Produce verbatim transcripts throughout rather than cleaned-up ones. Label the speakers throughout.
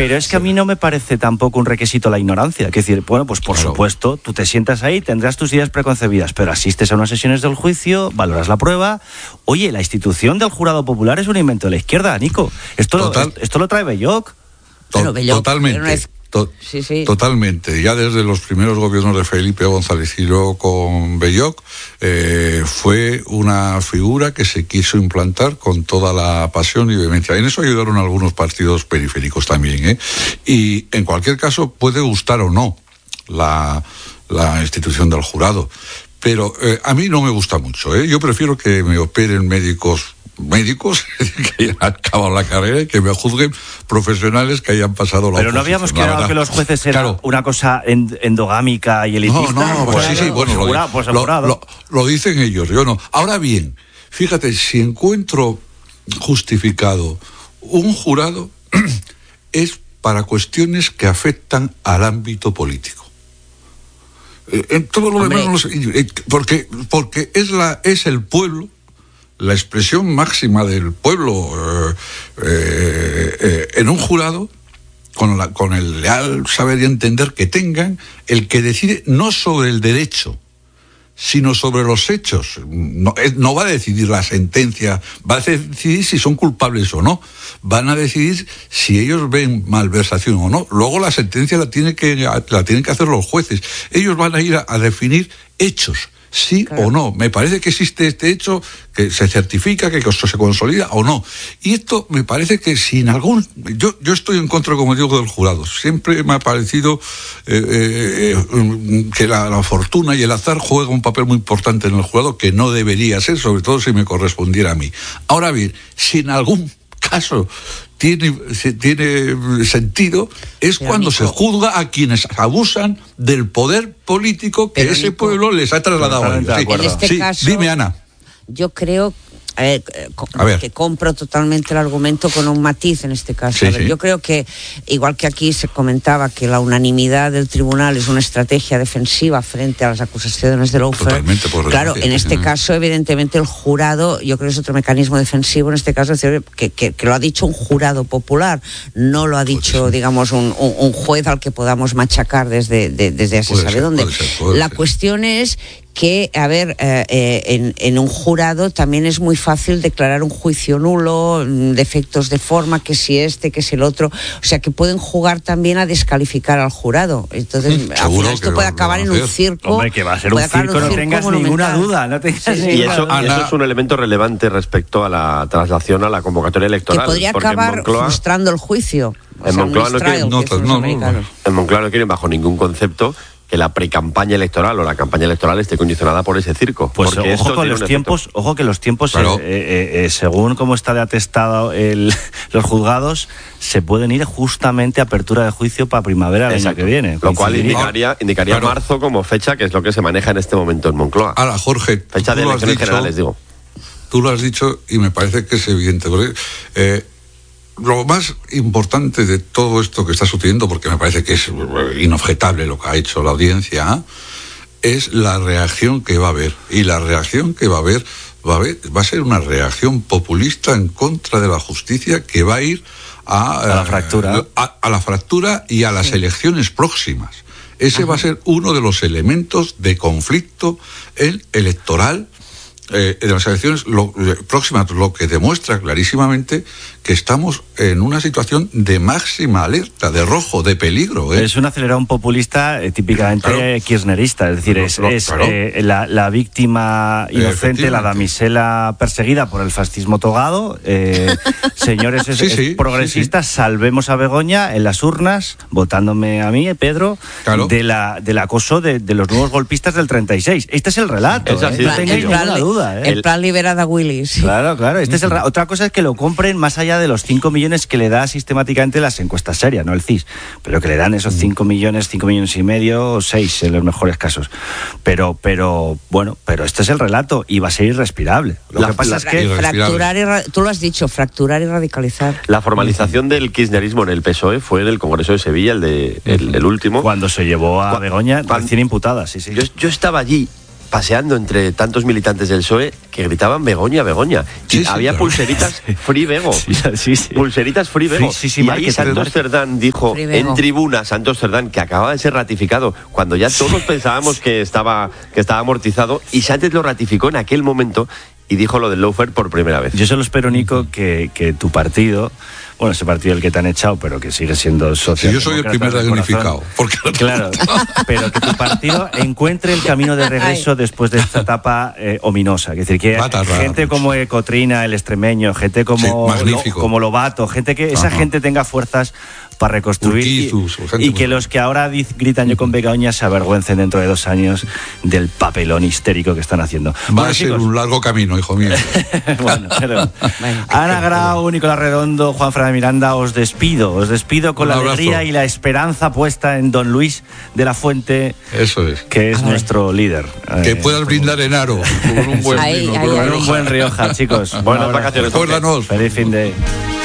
Speaker 1: Pero es que a mí no me parece tampoco un requisito la ignorancia. Es decir, bueno, pues por claro. supuesto, tú te sientas ahí, tendrás tus ideas preconcebidas, pero asistes a unas sesiones del juicio, valoras la prueba. Oye, la institución del jurado popular es un invento de la izquierda, Nico. Esto, Total. lo, esto lo trae Belloc.
Speaker 2: To- Belloc totalmente. Pero no es... To- sí, sí. Totalmente. Ya desde los primeros gobiernos de Felipe González Ciró con Belloc, eh, fue una figura que se quiso implantar con toda la pasión y vehemencia. En eso ayudaron algunos partidos periféricos también, ¿eh? Y en cualquier caso puede gustar o no la, la institución del jurado, pero eh, a mí no me gusta mucho, ¿eh? Yo prefiero que me operen médicos médicos que hayan acabado la carrera y que me juzguen profesionales que hayan pasado la
Speaker 1: Pero no habíamos quedado que los jueces eran claro. una cosa endogámica y elitista.
Speaker 2: No, no, pues sí, sí, bueno, lo, jurado, pues lo, lo, lo dicen ellos, yo no. Ahora bien, fíjate, si encuentro justificado un jurado es para cuestiones que afectan al ámbito político. En todo lo demás no lo sé, porque, porque es, la, es el pueblo, la expresión máxima del pueblo eh, eh, eh, en un jurado, con, la, con el leal saber y entender que tengan, el que decide no sobre el derecho, sino sobre los hechos. No, no va a decidir la sentencia, va a decidir si son culpables o no, van a decidir si ellos ven malversación o no. Luego la sentencia la, tiene que, la tienen que hacer los jueces. Ellos van a ir a, a definir hechos, sí claro. o no. Me parece que existe este hecho, que se certifica, que se consolida o no. Y esto me parece que sin algún... Yo, yo estoy en contra, como digo, del jurado. Siempre me ha parecido eh, eh, que la, la fortuna y el azar juega un papel muy importante en el jurado, que no debería ser, sobre todo si me correspondiera a mí. Ahora bien, si en algún caso tiene, tiene sentido, es Pero cuando Nico, se juzga a quienes abusan del poder político que ese Nico, pueblo les ha trasladado a ellos.
Speaker 3: Sí. En este
Speaker 2: sí,
Speaker 3: caso,
Speaker 2: dime, Ana.
Speaker 3: Yo creo... A ver, a ver, que compro totalmente el argumento con un matiz en este caso.
Speaker 2: Sí,
Speaker 3: a ver,
Speaker 2: sí.
Speaker 3: Yo creo que, igual que aquí se comentaba que la unanimidad del tribunal es una estrategia defensiva frente a las acusaciones de lawfare, claro, en este ¿no? caso, evidentemente, el jurado, yo creo que es otro mecanismo defensivo, en este caso, que, que, que lo ha dicho un jurado popular, no lo ha dicho, pues, digamos, un, un, un juez al que podamos machacar desde, de, desde ya se sabe ser, dónde. Puede ser, puede la ser. cuestión es que, a ver, eh, eh, en, en un jurado también es muy fácil declarar un juicio nulo, defectos de forma, que si este, que si el otro, o sea que pueden jugar también a descalificar al jurado. Entonces, mm, al final esto puede acabar en un circo.
Speaker 1: Hombre, que va a ser un circo, no tengas ninguna duda. No tengas
Speaker 4: sí,
Speaker 1: ninguna
Speaker 4: y, eso,
Speaker 1: duda.
Speaker 4: y eso es un elemento relevante respecto a la traslación a la convocatoria electoral.
Speaker 3: Que podría acabar Moncloa, frustrando el juicio.
Speaker 4: En, o sea, Moncloa no quieren, notas, no, no, no. en Moncloa no quieren bajo ningún concepto que la precampaña electoral o la campaña electoral esté condicionada por ese circo.
Speaker 1: Pues
Speaker 4: porque
Speaker 1: ojo con los tiempos, efecto. ojo que los tiempos, claro. eh, eh, eh, según cómo está de atestado el, los juzgados, se pueden ir justamente a apertura de juicio para primavera del año que viene.
Speaker 4: Lo cual indicaría, indicaría claro. marzo como fecha, que es lo que se maneja en este momento en Moncloa.
Speaker 2: Ahora, Jorge,
Speaker 4: fecha de elecciones dicho, generales, digo.
Speaker 2: Tú lo has dicho y me parece que es evidente. Porque, eh, lo más importante de todo esto que está sucediendo, porque me parece que es inobjetable lo que ha hecho la audiencia, es la reacción que va a haber. Y la reacción que va a haber va a, haber, va a ser una reacción populista en contra de la justicia, que va a ir a,
Speaker 1: a la fractura,
Speaker 2: a, a la fractura y a las sí. elecciones próximas. Ese Ajá. va a ser uno de los elementos de conflicto el electoral Eh, de las elecciones lo, eh, próximas, lo que demuestra clarísimamente que estamos en una situación de máxima alerta, de rojo, de peligro. ¿eh?
Speaker 1: Es un acelerón populista eh, típicamente claro. kirchnerista, es decir, es, es claro. eh, la, la víctima inocente, la damisela perseguida por el fascismo togado. Eh, señores es,
Speaker 2: sí, sí,
Speaker 1: es progresistas,
Speaker 2: sí, sí.
Speaker 1: salvemos a Begoña en las urnas, votándome a mí, Pedro, claro. de la, del acoso de, de los nuevos golpistas del treinta y seis. Este es el relato,
Speaker 4: es así,
Speaker 1: ¿eh? No tengáis ninguna duda. ¿Eh?
Speaker 3: El plan liberada Willis.
Speaker 1: Claro, claro. Este es el ra- Otra cosa es que lo compren más allá de los cinco millones que le da sistemáticamente las encuestas serias, no el C I S, pero que le dan esos cinco millones, cinco millones y medio, seis en los mejores casos. Pero, pero, bueno, pero este es el relato y va a ser irrespirable. Lo la, que pasa la, es que...
Speaker 3: Fracturar y ra- tú lo has dicho, fracturar y radicalizar.
Speaker 4: La formalización del kirchnerismo en el P S O E fue en el Congreso de Sevilla, el, de, el, el último.
Speaker 1: Cuando se llevó a Begoña recién imputada, sí, sí.
Speaker 4: Yo, yo estaba allí paseando entre tantos militantes del P S O E que gritaban Begoña, Begoña. Y sí, había sí, pulseritas Free Bego. Sí, sí, sí. Pulseritas Free Bego. Sí, sí, sí, y ahí Santos Cerdán dijo en tribuna, Santos Cerdán, que acababa de ser ratificado, cuando ya todos sí. pensábamos que estaba, que estaba amortizado, y Sánchez lo ratificó en aquel momento y dijo lo del lawfare por primera vez.
Speaker 1: Yo solo espero, Nico, que, que tu partido... Bueno, ese partido el que te han echado, pero que sigue siendo socio.
Speaker 2: Sí, yo soy el primer damnificado.
Speaker 1: Claro, pero que tu partido encuentre el camino de regreso después de esta etapa eh, ominosa. Es decir, que Batas, gente como Ecotrina, el extremeño, gente como, sí, lo, como Lobato, gente que esa Ajá. gente tenga fuerzas para reconstruir Urquizos, y, y que los que ahora dicen yo con Begoña se avergüencen dentro de dos años del papelón histérico que están haciendo.
Speaker 2: Va bueno, a ser chicos, un largo camino, hijo mío.
Speaker 1: Bueno, pero, Ana Grau, Nicolás Redondo, Juan Fran Miranda, os despido, os despido con un la abrazo. Alegría y la esperanza puesta en don Luis de la Fuente,
Speaker 2: eso es,
Speaker 1: que es Ay. nuestro líder.
Speaker 2: Que eh, puedas brindar en aro con un buen
Speaker 3: ahí,
Speaker 2: vino,
Speaker 3: ahí,
Speaker 1: con
Speaker 3: ahí,
Speaker 1: un
Speaker 3: ahí.
Speaker 1: buen Rioja, chicos.
Speaker 4: Buenas vacaciones.
Speaker 2: Recuérdanos.
Speaker 1: Feliz fin de...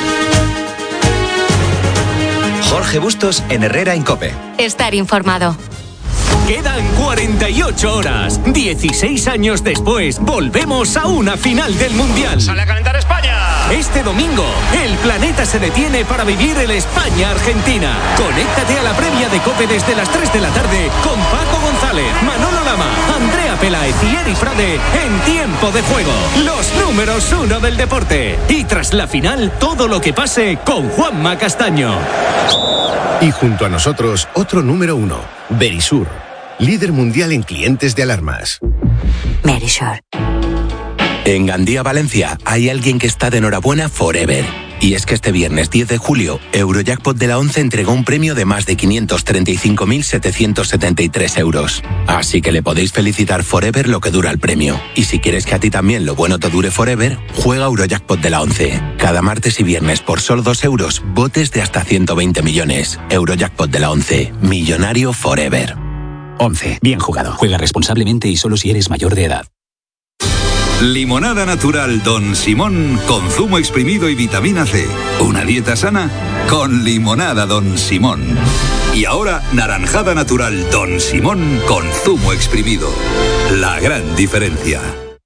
Speaker 5: Jorge Bustos en Herrera en COPE.
Speaker 6: Estar informado.
Speaker 7: Quedan cuarenta y ocho horas. dieciséis años después, volvemos a una final del Mundial.
Speaker 8: ¡Sale a calentar España!
Speaker 7: Este domingo, el planeta se detiene para vivir el España-Argentina. Conéctate a la previa de COPE desde las tres de la tarde con Paco González, Manolo Lama, Andrea Peláez y Eri Frade en Tiempo de Juego. Los números uno del deporte. Y tras la final, todo lo que pase con Juanma Castaño.
Speaker 9: Y junto a nosotros, otro número uno, Verisur. Líder mundial en clientes de alarmas.
Speaker 6: Verisur.
Speaker 10: En Gandía, Valencia, hay alguien que está de enhorabuena forever. Y es que este viernes diez de julio, Eurojackpot de la ONCE entregó un premio de más de quinientos treinta y cinco mil setecientos setenta y tres euros. Así que le podéis felicitar forever lo que dura el premio. Y si quieres que a ti también lo bueno te dure forever, juega Eurojackpot de la ONCE. Cada martes y viernes por solo dos euros, botes de hasta ciento veinte millones. Eurojackpot de la ONCE. Millonario forever.
Speaker 11: ONCE. Bien jugado. Juega responsablemente y solo si eres mayor de edad.
Speaker 12: Limonada natural Don Simón con zumo exprimido y vitamina C. Una dieta sana con limonada Don Simón. Y ahora naranjada natural Don Simón con zumo exprimido. La gran diferencia.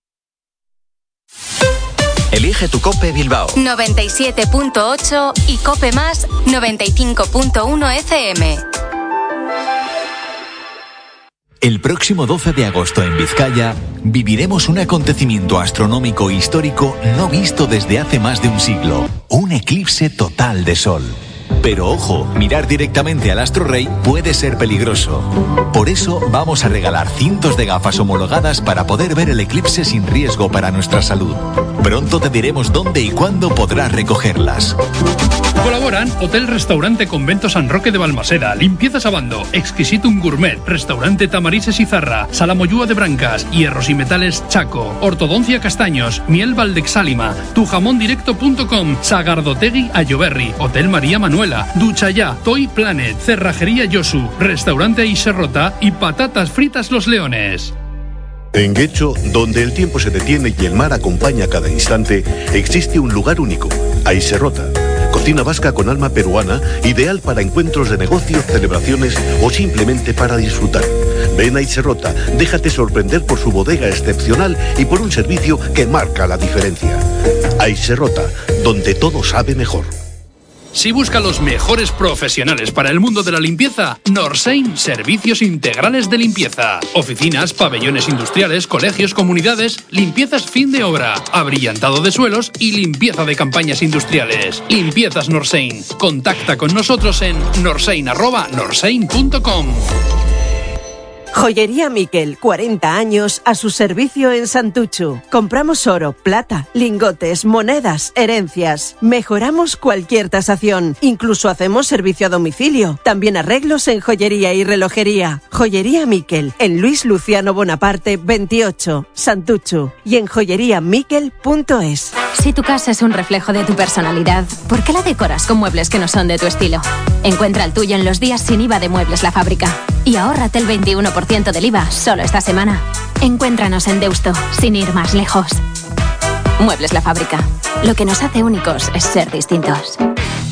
Speaker 5: Elige tu COPE Bilbao.
Speaker 6: noventa y siete punto ocho y COPE Más noventa y cinco punto uno F M.
Speaker 13: El próximo doce de agosto en Vizcaya viviremos un acontecimiento astronómico histórico no visto desde hace más de un siglo. Un eclipse total de sol. Pero ojo, mirar directamente al astro rey puede ser peligroso. Por eso vamos a regalar cientos de gafas homologadas para poder ver el eclipse sin riesgo para nuestra salud. Pronto te diremos dónde y cuándo podrás recogerlas.
Speaker 14: Colaboran Hotel Restaurante Convento San Roque de Balmaseda, Limpieza Sabando, Exquisitum Gourmet, Restaurante Tamarises y Zarra, Sala Moyúa de Brancas, Hierros y Metales Chaco, Ortodoncia Castaños, Miel Valdexálima, tujamondirecto punto com, Sagardotegui Ayoberri, Hotel María Manuela, Ducha Ya, Toy Planet, Cerrajería Yosu, Restaurante Iserrota y Patatas Fritas Los Leones.
Speaker 9: En Guecho, donde el tiempo se detiene y el mar acompaña cada instante, existe un lugar único, Aiserrota. Cocina vasca con alma peruana, ideal para encuentros de negocios, celebraciones o simplemente para disfrutar. Ven a Aiserrota, déjate sorprender por su bodega excepcional y por un servicio que marca la diferencia. Aiserrota, donde todo sabe mejor.
Speaker 14: Si busca los mejores profesionales para el mundo de la limpieza, Norsein Servicios Integrales de Limpieza. Oficinas, pabellones industriales, colegios, comunidades, limpiezas fin de obra, abrillantado de suelos y limpieza de campañas industriales. Limpiezas Norsein. Contacta con nosotros en norsein arroba norsein punto com.
Speaker 15: Joyería Miquel, cuarenta años a su servicio en Santuchu. Compramos oro, plata, lingotes, monedas, herencias. Mejoramos cualquier tasación. Incluso hacemos servicio a domicilio. También arreglos en joyería y relojería. Joyería Miquel, en Luis Luciano Bonaparte veintiocho, Santuchu. Y en joyería miquel punto es.
Speaker 6: Si tu casa es un reflejo de tu personalidad, ¿por qué la decoras con muebles que no son de tu estilo? Encuentra el tuyo en los días sin I V A de Muebles La Fábrica. Y ahórrate el veintiuno por ciento del I V A solo esta semana. Encuéntranos en Deusto, sin ir más lejos. Muebles La Fábrica. Lo que nos hace únicos es ser distintos.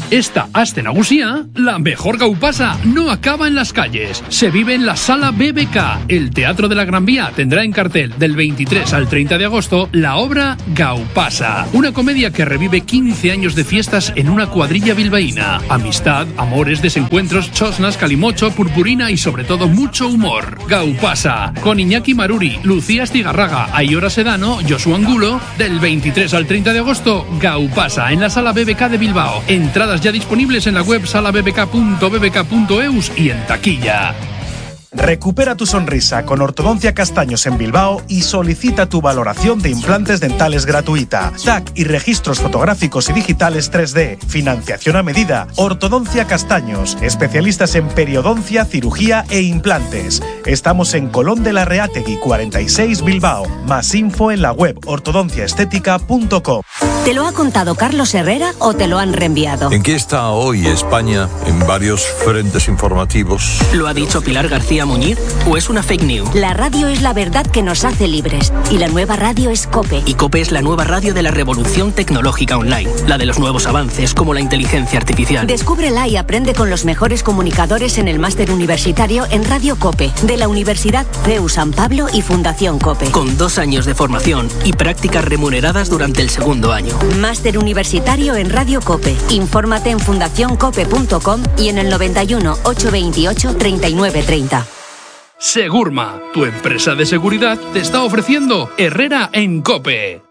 Speaker 14: Esta aste nagusia, la mejor gaupasa, no acaba en las calles. Se vive en la Sala B B K. El Teatro de la Gran Vía tendrá en cartel del veintitrés al treinta de agosto la obra Gaupasa, una comedia que revive quince años de fiestas en una cuadrilla bilbaína. Amistad, amores, desencuentros, chosnas, calimocho, purpurina y sobre todo mucho humor. Gaupasa, con Iñaki Maruri, Lucía Estigarraga, Ayora Sedano, Josu Angulo, del veintitrés al treinta de agosto, Gaupasa en la Sala B B K de Bilbao. Entradas ya disponibles en la web sala b b k punto b b k punto e u s y en taquilla.
Speaker 8: Recupera tu sonrisa con Ortodoncia Castaños en Bilbao y solicita tu valoración de implantes dentales gratuita. T A C y registros fotográficos y digitales tres D. Financiación a medida. Ortodoncia Castaños. Especialistas en periodoncia, cirugía e implantes. Estamos en Colón de la Reátegui cuarenta y seis Bilbao. Más info en la web ortodoncia estética punto com.
Speaker 16: ¿Te lo ha contado Carlos Herrera o te lo han reenviado?
Speaker 17: ¿En qué está hoy España en varios frentes informativos?
Speaker 18: ¿Lo ha dicho Pilar García Muñiz o es una fake news?
Speaker 16: La radio es la verdad que nos hace libres y la nueva radio es COPE.
Speaker 18: Y COPE es la nueva radio de la revolución tecnológica online, la de los nuevos avances como la inteligencia artificial.
Speaker 16: Descúbrela y aprende con los mejores comunicadores en el máster universitario en Radio COPE de la Universidad C E U San Pablo y Fundación COPE.
Speaker 18: Con dos años de formación y prácticas remuneradas durante el segundo año.
Speaker 16: Máster universitario en Radio COPE. Infórmate en fundación cope punto com y en el noventa y uno, ochocientos veintiocho, treinta y nueve treinta.
Speaker 14: Segurma, tu empresa de seguridad, te está ofreciendo Herrera en COPE.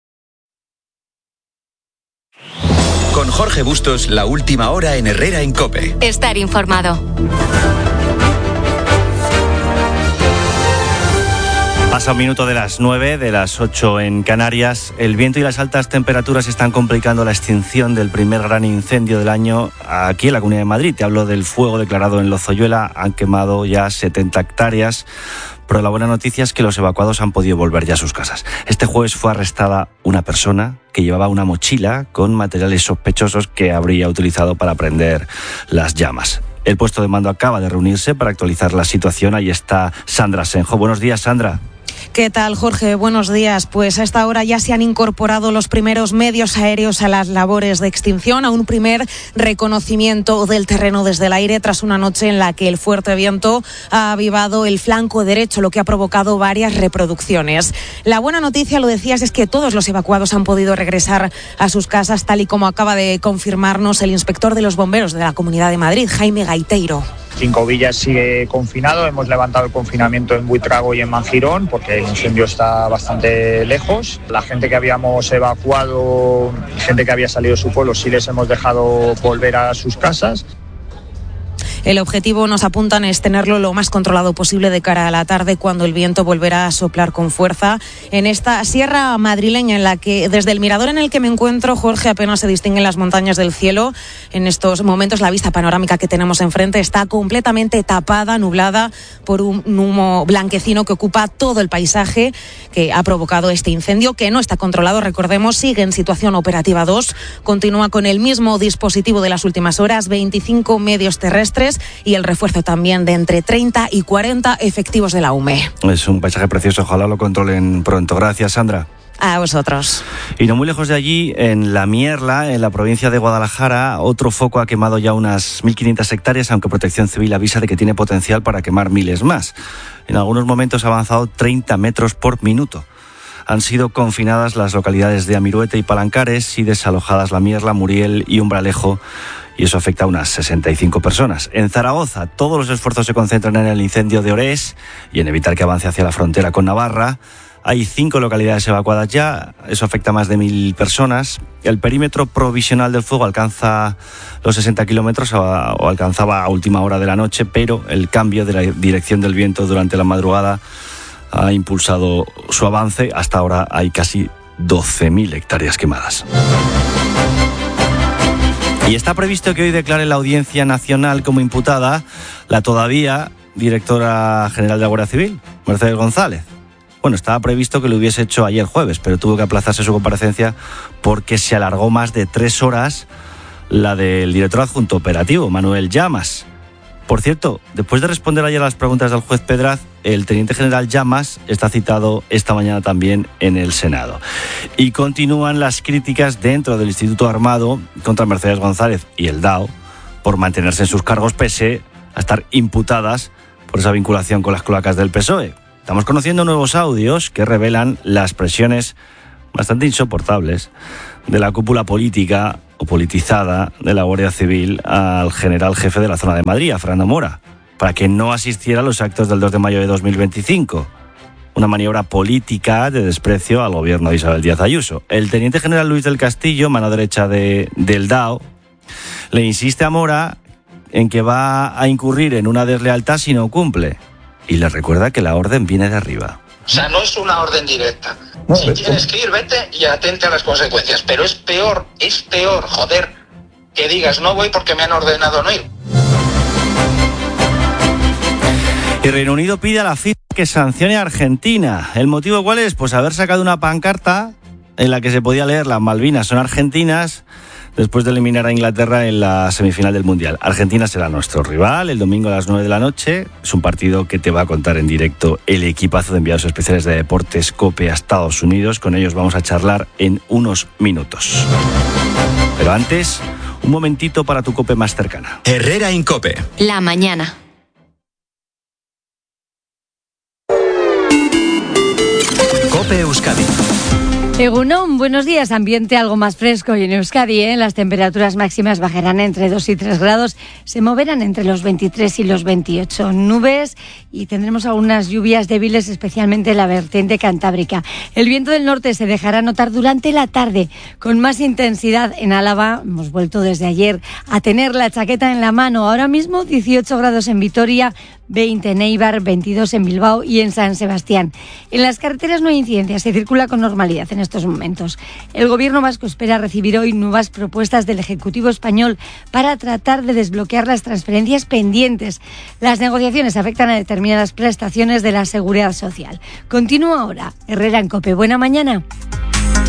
Speaker 5: Con Jorge Bustos, la última hora en Herrera en COPE.
Speaker 6: Estar informado.
Speaker 1: Pasa un minuto de las nueve, de las ocho en Canarias. El viento y las altas temperaturas están complicando la extinción del primer gran incendio del año aquí en la Comunidad de Madrid. Te hablo del fuego declarado en Lozoyuela. Han quemado ya setenta hectáreas. Pero la buena noticia es que los evacuados han podido volver ya a sus casas. Este jueves fue arrestada una persona que llevaba una mochila con materiales sospechosos que habría utilizado para prender las llamas. El puesto de mando acaba de reunirse para actualizar la situación. Ahí está Sandra Senjo. Buenos días, Sandra.
Speaker 19: ¿Qué tal, Jorge? Buenos días. Pues a esta hora ya se han incorporado los primeros medios aéreos a las labores de extinción, a un primer reconocimiento del terreno desde el aire tras una noche en la que el fuerte viento ha avivado el flanco derecho, lo que ha provocado varias reproducciones. La buena noticia, lo decías, es que todos los evacuados han podido regresar a sus casas, tal y como acaba de confirmarnos el inspector de los bomberos de la Comunidad de Madrid, Jaime Gaiteiro.
Speaker 20: Cinco Villas sigue confinado, hemos levantado el confinamiento en Buitrago y en Manjirón porque el incendio está bastante lejos. La gente que habíamos evacuado, gente que había salido de su pueblo, sí les hemos dejado volver a sus casas.
Speaker 19: El objetivo, nos apuntan, es tenerlo lo más controlado posible de cara a la tarde, cuando el viento volverá a soplar con fuerza en esta sierra madrileña, en la que desde el mirador en el que me encuentro, Jorge, apenas se distinguen las montañas del cielo. En estos momentos la vista panorámica que tenemos enfrente está completamente tapada, nublada por un humo blanquecino que ocupa todo el paisaje, que ha provocado este incendio, que no está controlado, recordemos, sigue en situación operativa dos, continúa con el mismo dispositivo de las últimas horas, veinticinco medios terrestres y el refuerzo también de entre treinta y cuarenta efectivos de la U M E.
Speaker 1: Es un paisaje precioso, ojalá lo controlen pronto. Gracias, Sandra.
Speaker 19: A vosotros.
Speaker 1: Y no muy lejos de allí, en La Mierla, en la provincia de Guadalajara, otro foco ha quemado ya unas mil quinientas hectáreas, aunque Protección Civil avisa de que tiene potencial para quemar miles más. En algunos momentos ha avanzado treinta metros por minuto. Han sido confinadas las localidades de Amiruete y Palancares y desalojadas La Mierla, Muriel y Umbralejo, y eso afecta a unas sesenta y cinco personas. En Zaragoza, todos los esfuerzos se concentran en el incendio de Orés y en evitar que avance hacia la frontera con Navarra. Hay cinco localidades evacuadas ya, eso afecta a más de mil personas. El perímetro provisional del fuego alcanza los sesenta kilómetros o alcanzaba a última hora de la noche, pero el cambio de la dirección del viento durante la madrugada ha impulsado su avance. Hasta ahora hay casi doce mil hectáreas quemadas. Y está previsto que hoy declare la Audiencia Nacional como imputada la todavía directora general de la Guardia Civil, Mercedes González. Bueno, estaba previsto que lo hubiese hecho ayer jueves, pero tuvo que aplazarse su comparecencia porque se alargó más de tres horas la del director adjunto operativo, Manuel Llamas. Por cierto, después de responder ayer a las preguntas del juez Pedraz, el teniente general Llamas está citado esta mañana también en el Senado. Y continúan las críticas dentro del Instituto Armado contra Mercedes González y el D A O por mantenerse en sus cargos pese a estar imputadas por esa vinculación con las cloacas del P S O E. Estamos conociendo nuevos audios que revelan las presiones bastante insoportables de la cúpula política o politizada de la Guardia Civil al general jefe de la zona de Madrid, a Fernando Mora, para que no asistiera a los actos del dos de mayo de dos mil veinticinco. Una maniobra política de desprecio al gobierno de Isabel Díaz Ayuso. El teniente general Luis del Castillo, mano derecha de, del D A O, le insiste a Mora en que va a incurrir en una deslealtad si no cumple. Y le recuerda que la orden viene de arriba.
Speaker 21: O sea, no es una orden directa. No, si tienes que ir, vete y atente a las consecuencias. Pero es peor, es peor, joder, que digas no voy porque me han ordenado no ir.
Speaker 1: Y Reino Unido pide a la FIFA que sancione a Argentina. ¿El motivo cuál es? Pues haber sacado una pancarta en la que se podía leer las Malvinas son argentinas después de eliminar a Inglaterra en la semifinal del Mundial. Argentina será nuestro rival el domingo a las nueve de la noche. Es un partido que te va a contar en directo el equipazo de enviados especiales de Deportes COPE a Estados Unidos. Con ellos vamos a charlar en unos minutos. Pero antes, un momentito para tu COPE más cercana.
Speaker 5: Herrera Incope.
Speaker 6: La mañana.
Speaker 5: COPE Euskadi.
Speaker 22: Egunon, buenos días. Ambiente algo más fresco y en Euskadi, ¿eh? Las temperaturas máximas bajarán entre dos y tres grados, se moverán entre los veintitrés y los veintiocho. Nubes y tendremos algunas lluvias débiles, especialmente en la vertiente cantábrica. El viento del norte se dejará notar durante la tarde con más intensidad en Álava. Hemos vuelto desde ayer a tener la chaqueta en la mano. Ahora mismo dieciocho grados en Vitoria, veinte en Eibar, veintidós en Bilbao y en San Sebastián. En las carreteras no hay incidencias, se circula con normalidad en estos momentos. El gobierno vasco espera recibir hoy nuevas propuestas del Ejecutivo español para tratar de desbloquear las transferencias pendientes. Las negociaciones afectan a determinadas prestaciones de la Seguridad Social. Continúa ahora Herrera en COPE. Buena mañana.